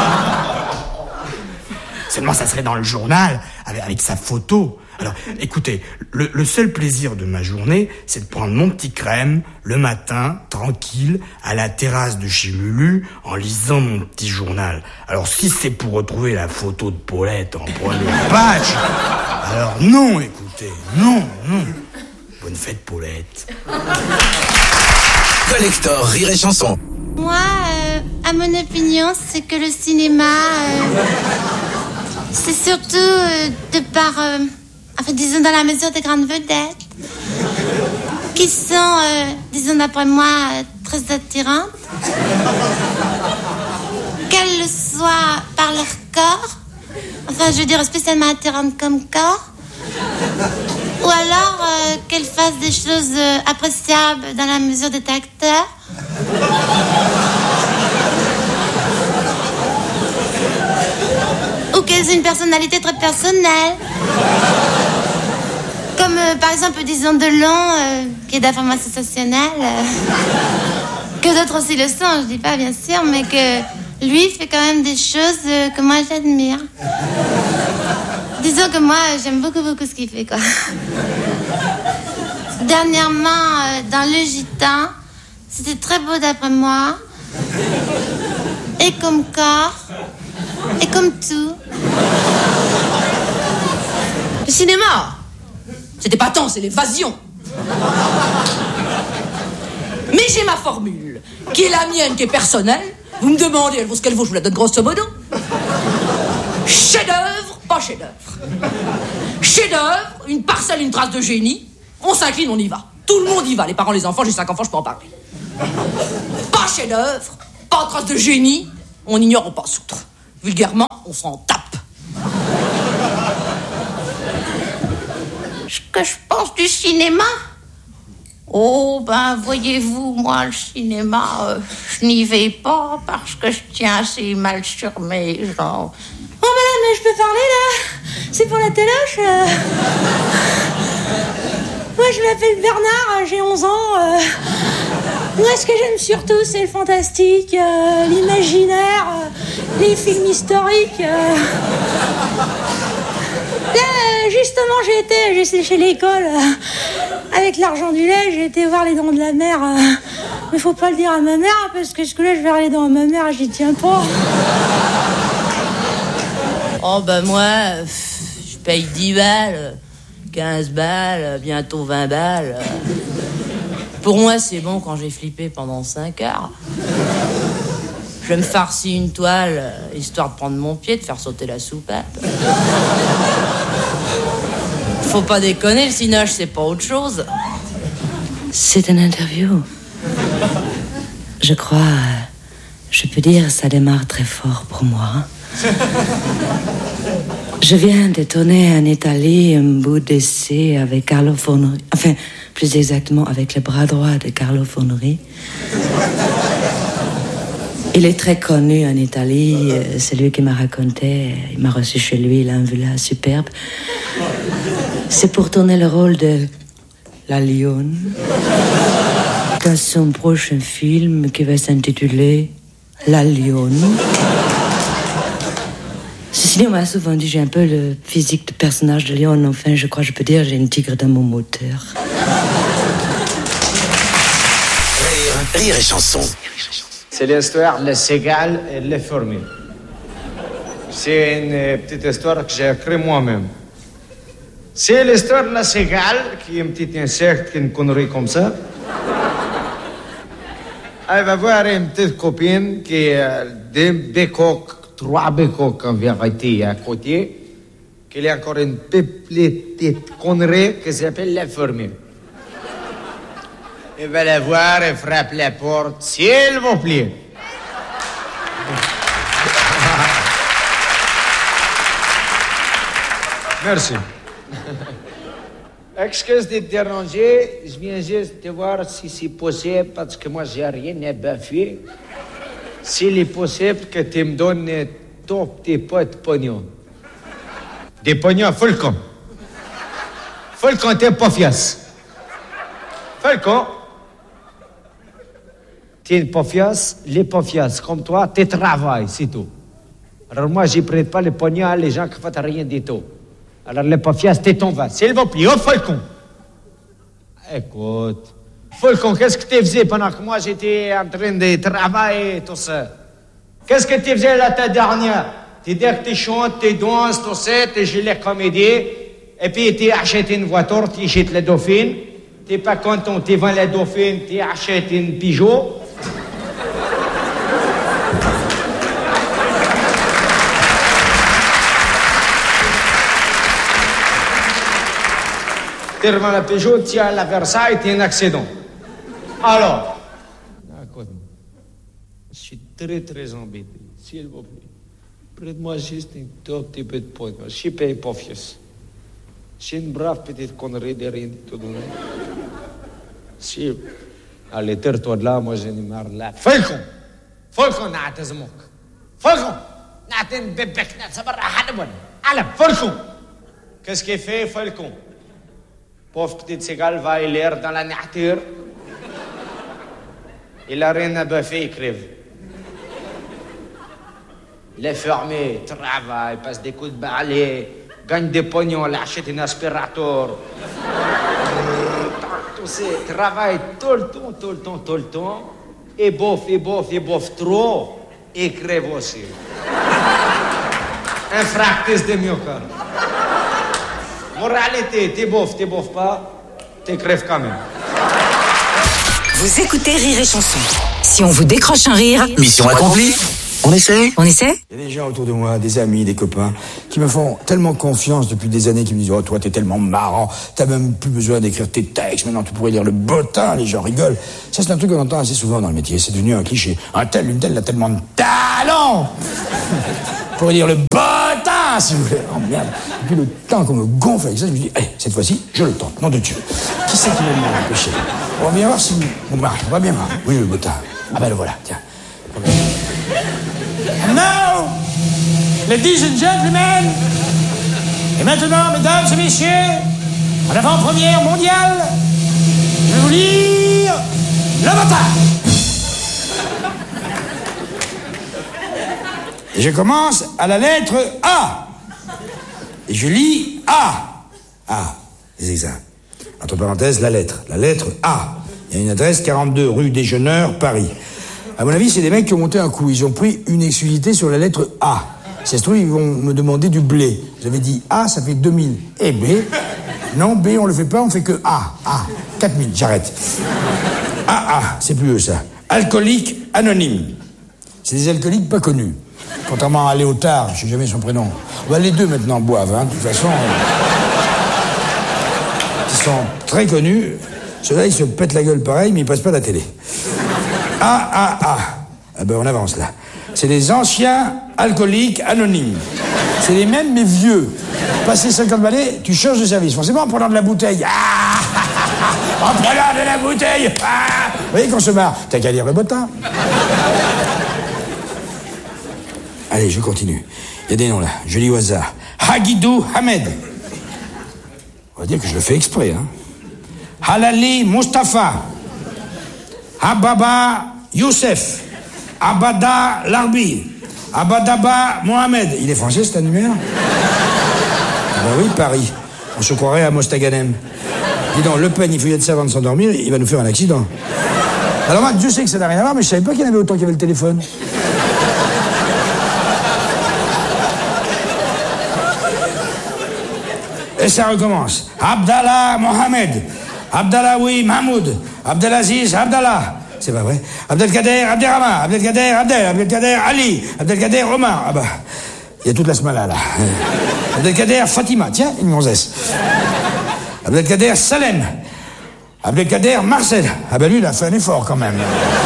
Speaker 14: Seulement, ça serait dans le journal, avec sa photo. Alors, écoutez, le seul plaisir de ma journée, c'est de prendre mon petit crème, le matin, tranquille, à la terrasse de chez Lulu, en lisant mon petit journal. Alors, si c'est pour retrouver la photo de Paulette en première page, alors non, écoutez, non. Bonne fête, Paulette.
Speaker 4: Collector Rire et Chanson.
Speaker 15: Moi, à mon opinion, c'est que le cinéma, c'est surtout de par, disons dans la mesure des grandes vedettes, qui sont, disons d'après moi, très attirantes, qu'elles le soient par leur corps, enfin je veux dire spécialement attirantes comme corps, ou alors qu'elles fassent des choses appréciables dans la mesure d'être acteurs. Ou qu'elles aient une personnalité très personnelle. Comme par exemple, disons, Delon, qui est d'affaires sensationnelle. Que d'autres aussi le sont, je dis pas bien sûr, mais que lui fait quand même des choses que moi j'admire. Disons que moi j'aime beaucoup ce qu'il fait, quoi. Dernièrement, dans Le Gitan, c'était très beau d'après moi. Et comme corps. Et comme tout.
Speaker 16: Le cinéma, c'était pas tant, c'est l'évasion. Mais j'ai ma formule, qui est la mienne, qui est personnelle. Vous me demandez, elle vaut ce qu'elle vaut, je vous la donne grosso modo. Chef-d'œuvre, pas pas chef-d'œuvre. Chef-d'œuvre, une parcelle, une trace de génie. On s'incline, on y va. Tout le monde y va. Les parents, les enfants, j'ai 5 enfants, je peux en parler. Pas chef-d'œuvre, pas trace de génie. On ignore, on passe outre. Vulgairement, on s'en tape.
Speaker 15: Ce que je pense du cinéma? Oh, ben, voyez-vous, moi, le cinéma, je n'y vais pas parce que je tiens assez mal sur mes jambes.
Speaker 17: Oh, madame, je peux parler, là? C'est pour la téloche, Moi, je m'appelle Bernard, j'ai 11 ans. Moi, ce que j'aime surtout, c'est le fantastique, l'imaginaire, les films historiques. Là, justement, j'ai séché l'école. Avec l'argent du lait, j'ai été voir les Dents de la Mer. Mais faut pas le dire à ma mère, parce que ce que là, je verrai les dents à ma mère, j'y tiens pas.
Speaker 8: Oh, ben moi, je paye 10 balles, 15 balles, bientôt 20 balles. Pour moi, c'est bon quand j'ai flippé pendant 5 heures. Je me farcis une toile, histoire de prendre mon pied, de faire sauter la soupape. Faut pas déconner, le cinoche, c'est pas autre chose.
Speaker 18: C'est une interview. Je crois, je peux dire, ça démarre très fort pour moi. Je viens de tourner en Italie un bout d'essai avec Carlo Forneri. Enfin, plus exactement avec le bras droit de Carlo Forneri. Il est très connu en Italie. C'est lui qui m'a raconté. Il m'a reçu chez lui, il a une villa superbe. C'est pour tourner le rôle de la lionne dans son prochain film qui va s'intituler La Lionne. Ceci dit, on m'a souvent dit j'ai un peu le physique de personnage de lionne. Enfin, je crois que je peux dire j'ai une tigre dans mon moteur.
Speaker 4: Rire et chanson.
Speaker 19: C'est l'histoire de la cigale et de la fourmi. C'est une petite histoire que j'ai écrite moi-même. C'est l'histoire de la cigale, qui est un petit insecte, qui est une connerie comme ça. Elle va voir une petite copine qui a des bécoques, 3 bécoques en vérité à côté, qu'il a encore une petite connerie qui s'appelle la fourmi. Elle va la voir, elle frappe la porte, s'il vous plaît. Merci. Excuse de te déranger, je viens juste te voir si c'est possible, parce que moi j'ai rien à baffer. S'il est possible que tu me donnes ton petit pot de pognon. Des pognons Fulcon. Fulcon, t'es pas fiasse. Fulcon. T'es pas fiasse, les pas fiasse. Comme toi, tu travailles, c'est tout. Alors moi, je prête pas les pognons à les gens qui font rien du tout. Alors les pas fiasse, t'es ton va. S'il vous plaît, oh Fulcon. Écoute. Fulcon, qu'est-ce que tu faisais pendant que moi j'étais en train de travailler, tout ça? Qu'est-ce que tu faisais la ta dernière? Tu dis que tu chantes, tu danses, tout ça, tu joues les comédies, et puis tu achètes une voiture, tu achètes la Dauphine, tu n'es pas content, tu vends la Dauphine, tu achètes une Peugeot. Tu revends la Peugeot, tu as la Versailles, tu as un accident. Alors, écoute, je suis très très embêté, s'il vous plaît. Prête-moi juste un tout petit peu de poids. Je suis pas hypofieux. J'ai une brave petite connerie de rien du tout donné. Si, allez, tire-toi de là, moi j'en ai marre de là. Falcon! Falcon, نعت زموك. Falcon! نعت ببك نعت صبر حدبن. Allez, Falcon! Qu'est-ce qu'il fait, Falcon? Pauvre petite cigale va et l'air dans la nature. Il a rien à baffer, il crève. Il est fermé, travaille, passe des coups de balai, gagne des pognons, il achète un aspirateur. Tout ça, travaille tout le temps. Et bouffe trop, et crève aussi. Un fractus de myocarde. Moralité, t'es bouffes pas, t'es crèves quand même.
Speaker 7: Vous écoutez Rire et Chanson. Si on vous décroche un rire,
Speaker 4: Mission accomplie. On essaie?
Speaker 20: On essaie?
Speaker 21: Il y a des gens autour de moi, des amis, des copains, qui me font tellement confiance depuis des années, qui me disent « Oh, toi, t'es tellement marrant, t'as même plus besoin d'écrire tes textes, maintenant tu pourrais lire le bottin, les gens rigolent. » Ça, c'est un truc qu'on entend assez souvent dans le métier, c'est devenu un cliché. Un tel, une telle a tellement de talent pour lire le bottin, si vous voulez. Oh merde. Depuis le temps qu'on me gonfle avec ça, je me dis « Allez, cette fois-ci, je le tente, nom de Dieu. » Qui c'est qui va m'empêcher? On va bien voir si... Bon, bah, on va bien voir. Oui, le bottin. Ah ben le voilà, tiens.
Speaker 19: Now, ladies and gentlemen, et maintenant, mesdames et messieurs, en avant-première mondiale, je vais vous lire le bottin.
Speaker 21: Et je commence à la lettre A. Et je lis A. A, c'est ça. Entre parenthèses, la lettre A. Il y a une adresse, 42 rue des Jeuneurs, Paris. À mon avis, c'est des mecs qui ont monté un coup. Ils ont pris une exclusivité sur la lettre A. Si ça se trouve, ils vont me demander du blé. J'avais dit A, ça fait 2000. Et B? Non, B, on le fait pas, on fait que A. A, 4000, j'arrête. AA, c'est plus eux, ça. Alcoolique anonyme. C'est des alcooliques pas connus. Contrairement à Léotard, je sais jamais son prénom. Bah, les deux, maintenant, boivent, hein. De toute façon, ils sont très connus. Ceux-là, ils se pètent la gueule pareil, mais ils passent pas à la télé. AAA. Ah ben, on avance, là. C'est les anciens alcooliques anonymes. C'est les mêmes, mais vieux. Passé 50 balais, tu changes de service. Forcément, en prenant de la bouteille. En prenant de la bouteille. Vous voyez qu'on se marre. T'as qu'à lire le bottin. Allez, je continue. Il y a des noms, là. Je lis au hasard. Hagidou Hamed. On va dire que je le fais exprès, hein. Halali Mustafa. Ababa Youssef. Abada Larbi. Abadaba Mohamed. Il est français, cet annuaire? Ah ben oui, Paris. On se croirait à Mostaganem. Dis donc, Le Pen, il faut y être ça avant de s'endormir, il va nous faire un accident. Alors moi, Dieu sait que ça n'a rien à voir, mais je savais pas qu'il y en avait autant qu'il y avait le téléphone. Et ça recommence. Abdallah Mohamed. Abdallahoui Mahmoud. Abdelaziz Abdallah. C'est pas vrai. Abdelkader Abderrahman. Abdelkader Abdel. Abdelkader Ali. Abdelkader Omar. Ah bah, il y a toute la smala là. Abdelkader Fatima. Tiens, une gonzesse. Abdelkader Salem. Abdelkader Marcel. Ah bah lui, il a fait un effort quand même.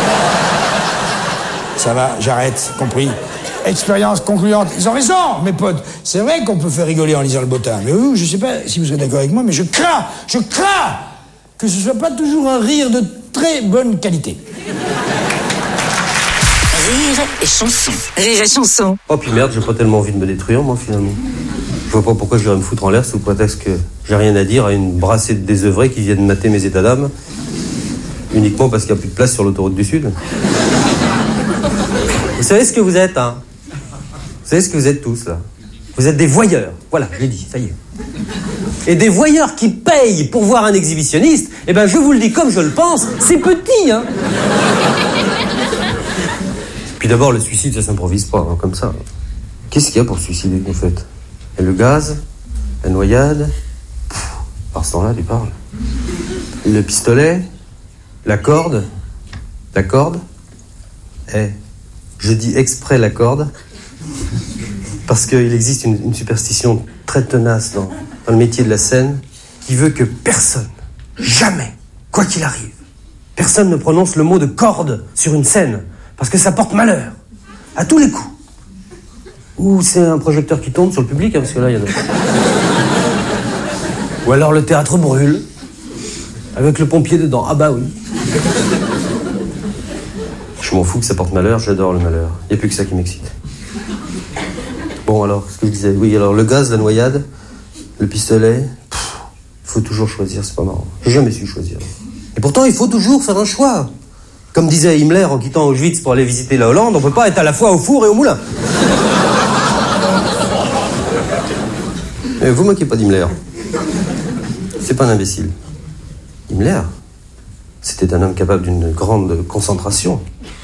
Speaker 21: Ça va, j'arrête, compris. Expérience concluante. Ils ont raison, mes potes. C'est vrai qu'on peut faire rigoler en lisant le bottin. Mais oui, je sais pas si vous serez d'accord avec moi, mais je crains que ce soit pas toujours un rire de très bonne qualité.
Speaker 20: Rire et chanson. Rire et chanson.
Speaker 6: Oh puis merde, j'ai pas tellement envie de me détruire, moi, finalement. Je vois pas pourquoi je viens me foutre en l'air sous prétexte que j'ai rien à dire à une brassée de désœuvrés qui viennent mater mes états d'âme, uniquement parce qu'il n'y a plus de place sur l'autoroute du Sud. Vous savez ce que vous êtes, hein? Vous savez ce que vous êtes tous, là? Vous êtes des voyeurs. Voilà, je l'ai dit, ça y est. Et des voyeurs qui payent pour voir un exhibitionniste, eh ben, je vous le dis comme je le pense, c'est petit, hein? Puis d'abord, le suicide, ça s'improvise pas, hein, comme ça. Qu'est-ce qu'il y a pour se suicider, en fait? Et le gaz? La noyade? Par ce temps-là, tu parles. Le pistolet? La corde? La corde? Je dis exprès la corde, parce qu'il existe une superstition très tenace dans le métier de la scène, qui veut que personne, jamais, quoi qu'il arrive, personne ne prononce le mot de corde sur une scène, parce que ça porte malheur, à tous les coups. Ou c'est un projecteur qui tombe sur le public, hein, parce que là, il y en a... Ou alors le théâtre brûle, avec le pompier dedans. Ah bah oui. Je m'en fous que ça porte malheur, j'adore le malheur. Il n'y a plus que ça qui m'excite. Bon, alors, ce que je disais, oui, alors le gaz, la noyade, le pistolet, il faut toujours choisir, c'est pas marrant. J'ai jamais su choisir. Et pourtant, il faut toujours faire un choix. Comme disait Himmler en quittant Auschwitz pour aller visiter la Hollande, on peut pas être à la fois au four et au moulin. Mais vous moquez pas d'Himmler. C'est pas un imbécile. Himmler, c'était un homme capable d'une grande concentration.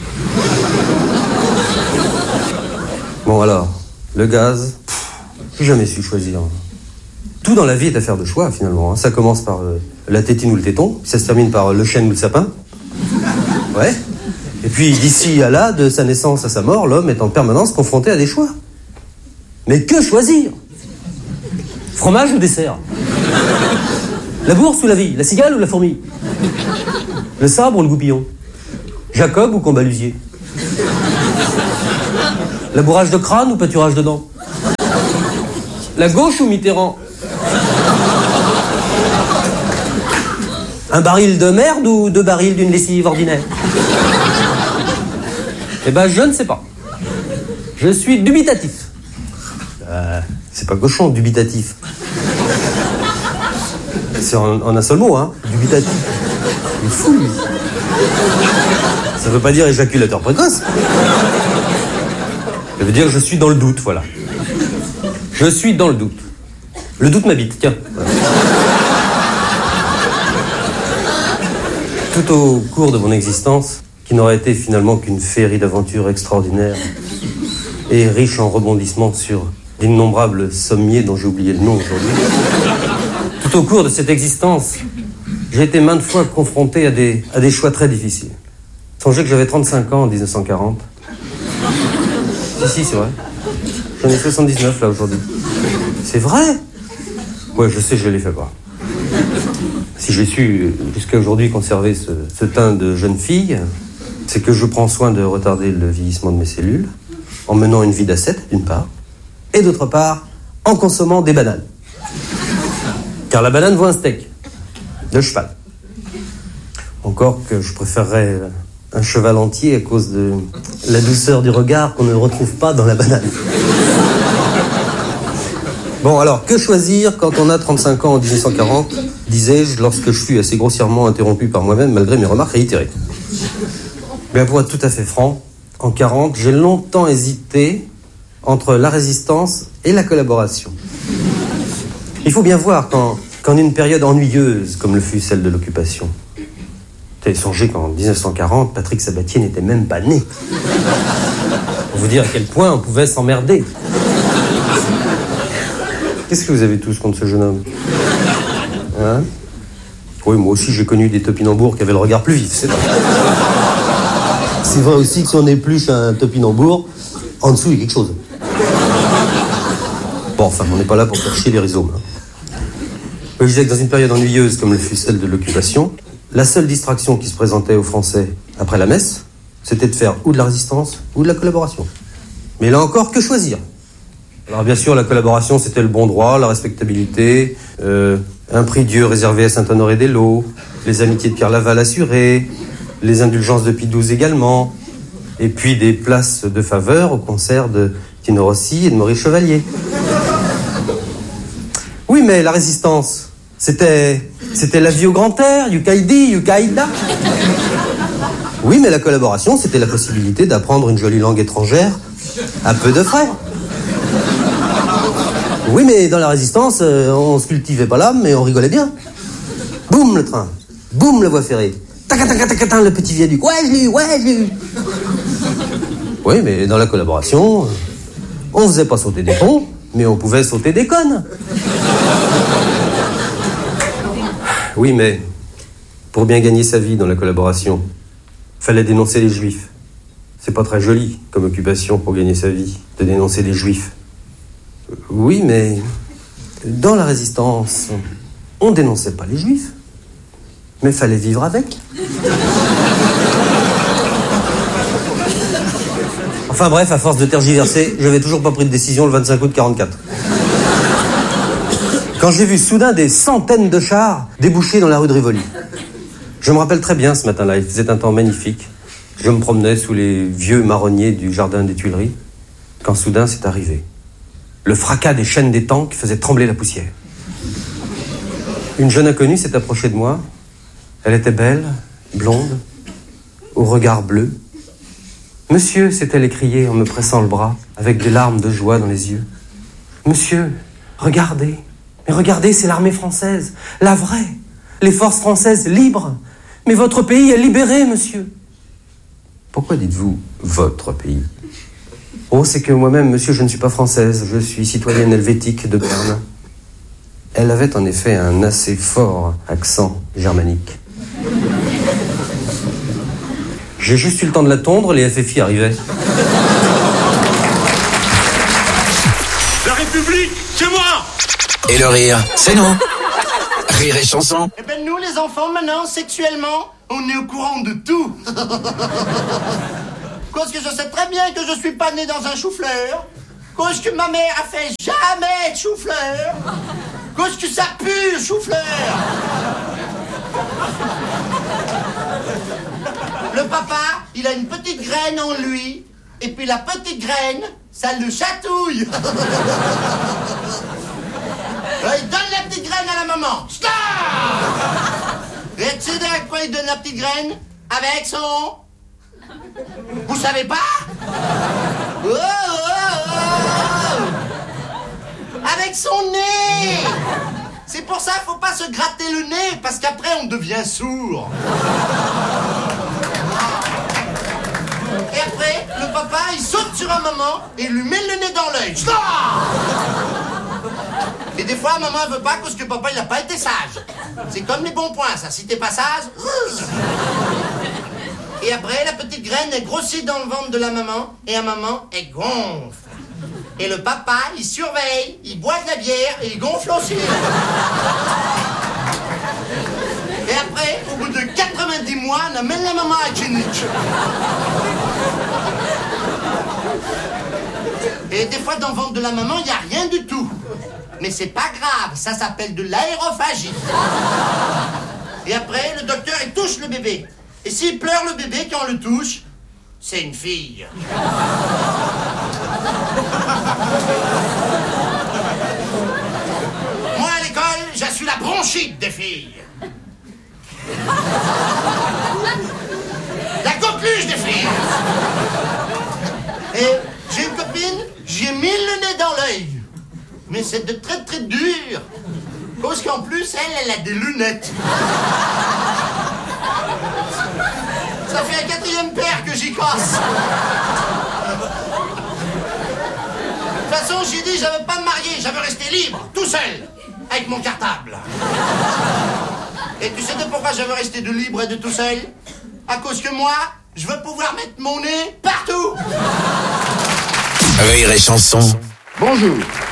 Speaker 6: Bon alors, le gaz, j'ai jamais su choisir. Tout dans la vie est affaire de choix finalement. Ça commence par la tétine ou le téton, puis ça se termine par le chêne ou le sapin. Ouais. Et puis, d'ici à là, de sa naissance à sa mort, l'homme est en permanence confronté à des choix. Mais que choisir? Fromage ou dessert? La bourse ou la vie? La cigale ou la fourmi? Le sabre ou le goupillon? Jacob ou Combalusier? Labourage de crâne ou pâturage de dents? La gauche ou Mitterrand? Un baril de merde ou 2 barils d'une lessive ordinaire? Eh ben, je ne sais pas. Je suis dubitatif. C'est pas cochon, dubitatif. C'est en un seul mot, hein, dubitatif. Il est fou, lui. Ça veut pas dire éjaculateur précoce. Ça veut dire que je suis dans le doute, voilà. Je suis dans le doute. Le doute m'habite, tiens. Tout au cours de mon existence, qui n'aurait été finalement qu'une féerie d'aventures extraordinaires et riche en rebondissements sur d'innombrables sommiers dont j'ai oublié le nom aujourd'hui. Tout au cours de cette existence, j'ai été maintes fois confronté à des choix très difficiles. Songez que j'avais 35 ans en 1940. Si, c'est vrai. J'en ai 79 là aujourd'hui. C'est vrai? Ouais, je sais, je l'ai fait pas. Si j'ai su jusqu'à aujourd'hui conserver ce teint de jeune fille, c'est que je prends soin de retarder le vieillissement de mes cellules, en menant une vie d'ascète, d'une part, et d'autre part, en consommant des bananes. Car la banane vaut un steak de cheval. Encore que je préférerais un cheval entier à cause de la douceur du regard qu'on ne retrouve pas dans la banane. Bon, alors, que choisir quand on a 35 ans en 1940, disais-je, lorsque je fus assez grossièrement interrompu par moi-même, malgré mes remarques réitérées. Bien, pour être tout à fait franc, en 40, j'ai longtemps hésité entre la résistance et la collaboration. Il faut bien voir qu'en une période ennuyeuse, comme le fut celle de l'occupation, vous avez songé qu'en 1940, Patrick Sabatier n'était même pas né. Pour vous dire à quel point on pouvait s'emmerder. Qu'est-ce que vous avez tous contre ce jeune homme? Hein? Oui, moi aussi j'ai connu des topinambours qui avaient le regard plus vif, c'est vrai. C'est vrai aussi que si on épluche un topinambour, en dessous il y a quelque chose. Bon, enfin, on n'est pas là pour faire chier les rhizomes. Je disais que dans une période ennuyeuse comme le fut celle de l'occupation, la seule distraction qui se présentait aux Français après la messe, c'était de faire ou de la résistance ou de la collaboration. Mais là encore, que choisir? Alors bien sûr, la collaboration, c'était le bon droit, la respectabilité, un prix Dieu réservé à Saint-Honoré-des-Laux, les amitiés de Pierre Laval assurées, les indulgences de Pie XII également, et puis des places de faveur au concert de Tino Rossi et de Maurice Chevalier. Oui, mais la résistance, c'était la vie au grand air, Yukaidi, Yukaïda. Oui, mais la collaboration, c'était la possibilité d'apprendre une jolie langue étrangère à peu de frais. Oui, mais dans la résistance, on se cultivait pas l'âme, mais on rigolait bien. Boum, le train. Boum, la voie ferrée. Tac, le petit viaduc. Ouais, je l'ai eu. Oui, mais dans la collaboration, on faisait pas sauter des ponts, mais on pouvait sauter des connes. Oui, mais pour bien gagner sa vie dans la collaboration, fallait dénoncer les juifs. C'est pas très joli comme occupation pour gagner sa vie, de dénoncer les juifs. Oui, mais dans la résistance, on dénonçait pas les juifs, mais fallait vivre avec. Enfin bref, à force de tergiverser, j'avais toujours pas pris de décision le 25 août 44. Quand j'ai vu soudain des centaines de chars déboucher dans la rue de Rivoli. Je me rappelle très bien ce matin-là, il faisait un temps magnifique. Je me promenais sous les vieux marronniers du jardin des Tuileries, quand soudain c'est arrivé. Le fracas des chaînes des tanks faisait trembler la poussière. Une jeune inconnue s'est approchée de moi. Elle était belle, blonde, au regard bleu. « Monsieur », s'est-elle écriée en me pressant le bras, avec des larmes de joie dans les yeux. « Monsieur, regardez. Mais regardez, c'est l'armée française, la vraie. Les forces françaises libres. Mais votre pays est libéré, monsieur. » Pourquoi dites-vous « votre pays » ? Oh, c'est que moi-même, monsieur, je ne suis pas française. Je suis citoyenne helvétique de Berne. Elle avait en effet un assez fort accent germanique. J'ai juste eu le temps de la tondre, les FFI arrivaient.
Speaker 3: La République, c'est moi!
Speaker 4: Et le rire, c'est nous. Rire et chanson.
Speaker 12: Eh ben nous les enfants maintenant, sexuellement, on est au courant de tout. Cause que je sais très bien que je suis pas né dans un chou-fleur. Cause que ma mère a fait jamais de chou-fleur. Cause que ça pue le chou-fleur. Le papa, il a une petite graine en lui. Et puis la petite graine, ça le chatouille. Il donne la petite graine à la maman. Stop! Et tu sais à quoi il donne la petite graine? Avec son... Vous savez pas? Oh, oh, oh. Avec son nez! C'est pour ça qu'il faut pas se gratter le nez, parce qu'après on devient sourd. Et après, le papa, il saute sur un maman et il lui met le nez dans l'œil. Stop! Et des fois, maman elle veut pas parce que papa il a pas été sage. C'est comme les bons points, ça. Si t'es pas sage... Et après, la petite graine est grossie dans le ventre de la maman et la maman, elle gonfle. Et le papa, il surveille, il boit de la bière et il gonfle aussi. Et après, au bout de 90 mois, on amène la maman à Greenwich. Et des fois, dans le ventre de la maman, il n'y a rien du tout. Mais c'est pas grave, ça s'appelle de l'aérophagie. Et après, le docteur, il touche le bébé. Et s'il pleure le bébé quand on le touche, c'est une fille. Moi, à l'école, je suis la bronchite des filles. La coqueluche des filles. Et j'ai une copine, j'ai mis le nez dans l'œil. Mais c'est de très très dur. Parce qu'en plus, elle a des lunettes. Ça fait un 4e paire que j'y casse. De toute façon, j'ai dit j'avais pas me marier, j'avais rester libre, tout seul, avec mon cartable. Et tu sais de pourquoi j'avais resté de libre et de tout seul? À cause que moi, je veux pouvoir mettre mon nez partout.
Speaker 4: Rire et chanson.
Speaker 12: Bonjour.